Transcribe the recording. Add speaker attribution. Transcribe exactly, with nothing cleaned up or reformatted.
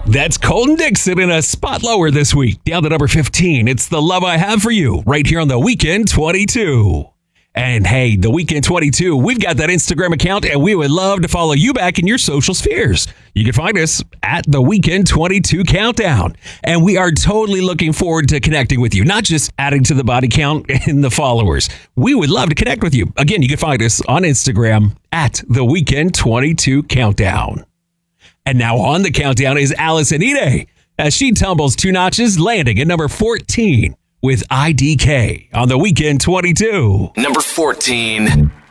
Speaker 1: That's Colton Dixon in a spot lower this week, down to number fifteen. It's The Love I Have for You, right here on The Weekend twenty-two. And hey, The Weekend twenty-two, we've got that Instagram account, and we would love to follow you back in your social spheres. You can find us at The Weekend twenty-two Countdown. And we are totally looking forward to connecting with you, not just adding to the body count and the followers. We would love to connect with you. Again, you can find us on Instagram at The Weekend twenty-two Countdown. And now on the countdown is Allison Ide, as she tumbles two notches, landing at number fourteen with I D K on The Weekend twenty-two.
Speaker 2: Number fourteen.